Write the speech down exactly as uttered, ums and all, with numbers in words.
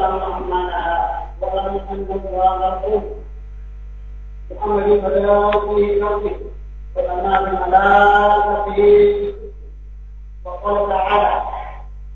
وسلم عمانها ولم يكن الله محمد فله في نفسه وكما في الملائكة